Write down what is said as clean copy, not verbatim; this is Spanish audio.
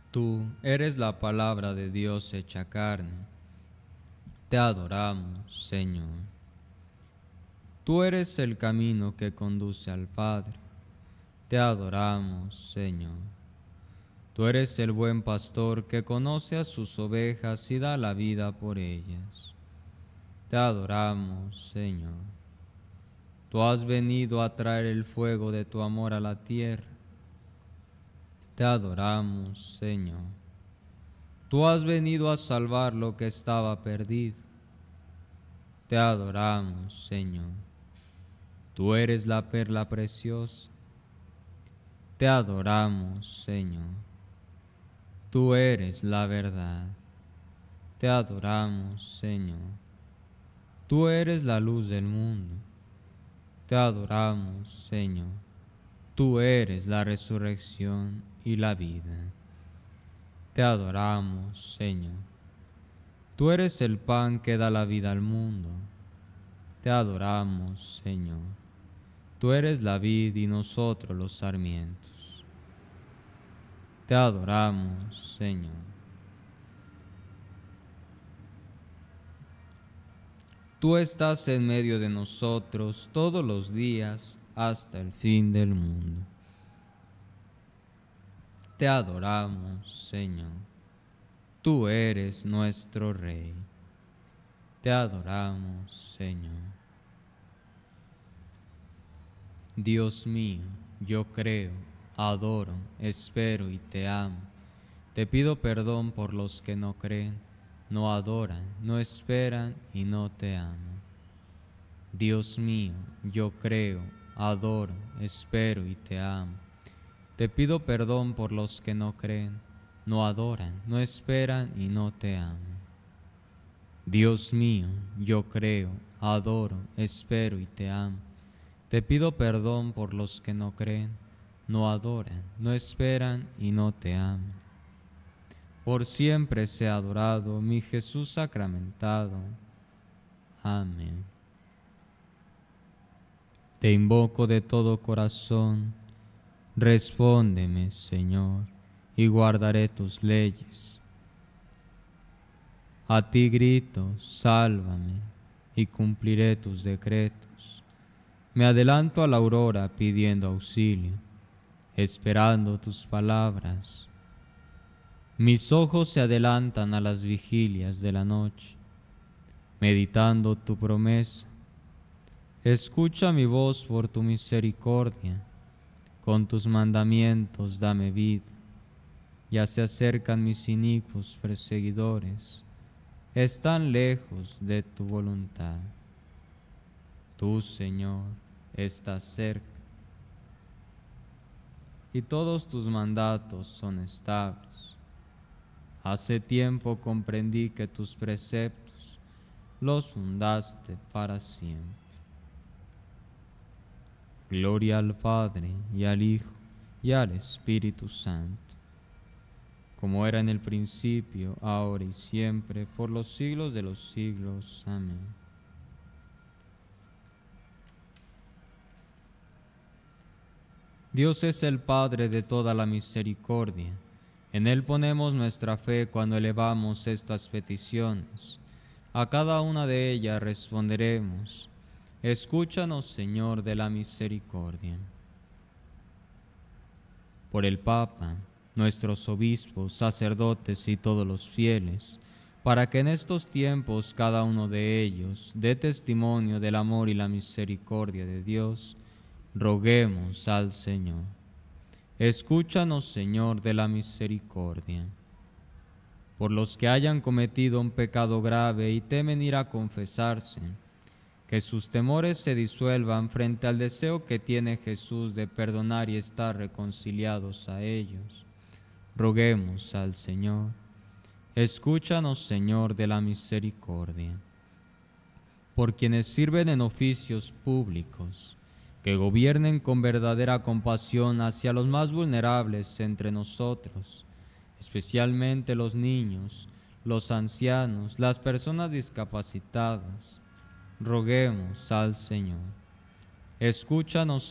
Tú eres la palabra de Dios hecha carne. Te adoramos, Señor. Tú eres el camino que conduce al Padre. Te adoramos, Señor. Tú eres el buen pastor que conoce a sus ovejas y da la vida por ellas. Te adoramos, Señor. Tú has venido a traer el fuego de tu amor a la tierra. Te adoramos, Señor. Tú has venido a salvar lo que estaba perdido. Te adoramos, Señor. Tú eres la perla preciosa. Te adoramos, Señor. Tú eres la verdad. Te adoramos, Señor. Tú eres la luz del mundo. Te adoramos, Señor. Tú eres la resurrección y la vida. Te adoramos, Señor. Tú eres el pan que da la vida al mundo. Te adoramos, Señor. Tú eres la vid y nosotros los sarmientos. Te adoramos, Señor. Tú estás en medio de nosotros todos los días hasta el fin del mundo. Te adoramos, Señor. Tú eres nuestro Rey. Te adoramos, Señor. Dios mío, yo creo, adoro, espero y te amo. Te pido perdón por los que no creen, no adoran, no esperan y no te aman. Dios mío, yo creo, adoro, espero y te amo. Te pido perdón por los que no creen, no adoran, no esperan y no te aman. Dios mío, yo creo, adoro, espero y te amo. Te pido perdón por los que no creen, no adoran, no esperan y no te aman. Por siempre sea adorado mi Jesús sacramentado. Amén. Te invoco de todo corazón, respóndeme, Señor, y guardaré tus leyes. A ti grito, sálvame, y cumpliré tus decretos. Me adelanto a la aurora pidiendo auxilio, esperando tus palabras. Mis ojos se adelantan a las vigilias de la noche, meditando tu promesa. Escucha mi voz por tu misericordia, con tus mandamientos dame vida. Ya se acercan mis inicuos perseguidores, están lejos de tu voluntad. Tú, Señor, estás cerca, y todos tus mandatos son estables. Hace tiempo comprendí que tus preceptos los fundaste para siempre. Gloria al Padre, y al Hijo, y al Espíritu Santo, como era en el principio, ahora y siempre, por los siglos de los siglos. Amén. Dios es el Padre de toda la misericordia. En Él ponemos nuestra fe cuando elevamos estas peticiones. A cada una de ellas responderemos: escúchanos, Señor de la misericordia. Por el Papa, nuestros obispos, sacerdotes y todos los fieles, para que en estos tiempos cada uno de ellos dé testimonio del amor y la misericordia de Dios, roguemos al Señor. Escúchanos, Señor de la misericordia. Por los que hayan cometido un pecado grave y temen ir a confesarse, que sus temores se disuelvan frente al deseo que tiene Jesús de perdonar y estar reconciliados a ellos. Roguemos al Señor. Escúchanos, Señor de la misericordia. Por quienes sirven en oficios públicos, que gobiernen con verdadera compasión hacia los más vulnerables entre nosotros, especialmente los niños, los ancianos, las personas discapacitadas. Roguemos al Señor. Escúchanos,